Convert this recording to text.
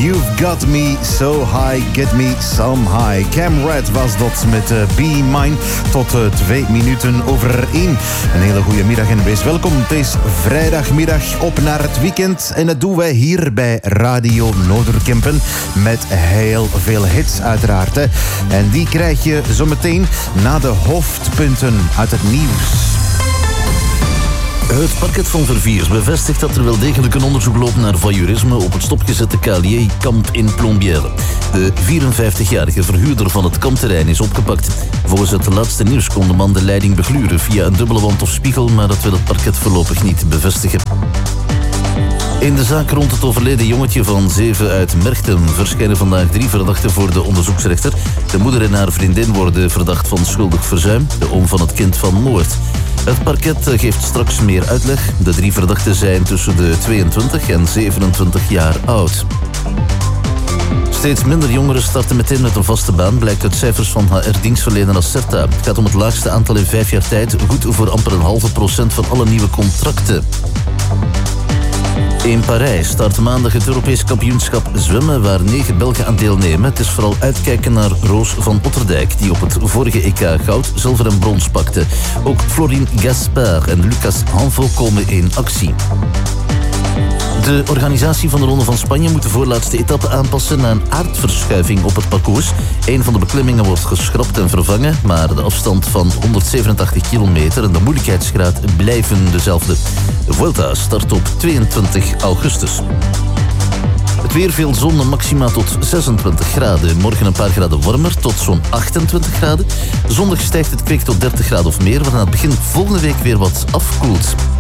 You've Got Me So High, Get Me Some High. Cam Red was dat met Be Mine tot 2 minuten over 1. Een hele goede middag en wees welkom. Het is vrijdagmiddag op naar het weekend en dat doen wij hier bij Radio Noorderkempen met heel veel hits uiteraard. Hè. En die krijg je zometeen na de hoofdpunten uit het nieuws. Het parket van Verviers bevestigt dat er wel degelijk een onderzoek loopt naar voyeurisme op het stopgezette Calier-kamp in Plombières. De 54-jarige verhuurder van het kampterrein is opgepakt. Volgens het laatste nieuws kon de man de leiding begluren via een dubbele wand of spiegel, maar dat wil het parket voorlopig niet bevestigen. In de zaak rond het overleden jongetje van 7 uit Merchtem verschijnen vandaag 3 verdachten voor de onderzoeksrechter. De moeder en haar vriendin worden verdacht van schuldig verzuim, de oom van het kind van moord. Het parket geeft straks meer uitleg. De 3 verdachten zijn tussen de 22 en 27 jaar oud. Steeds minder jongeren starten meteen met een vaste baan, blijkt uit cijfers van HR-dienstverlener Acerta. Het gaat om het laagste aantal in 5 jaar tijd, goed voor amper 0,5% van alle nieuwe contracten. In Parijs start maandag het Europees kampioenschap zwemmen waar 9 Belgen aan deelnemen. Het is vooral uitkijken naar Roos van Otterdijk, die op het vorige EK goud, zilver en brons pakte. Ook Florine Gaspard en Lucas Hanvo komen in actie. De organisatie van de Ronde van Spanje moet de voorlaatste etappe aanpassen na een aardverschuiving op het parcours. Een van de beklimmingen wordt geschrapt en vervangen, maar de afstand van 187 kilometer en de moeilijkheidsgraad blijven dezelfde. De Vuelta start op 22 augustus. Het weer, veel zon, maxima tot 26 graden. Morgen een paar graden warmer, tot zo'n 28 graden. Zondag stijgt het kwik tot 30 graden of meer, waarna het begin volgende week weer wat afkoelt.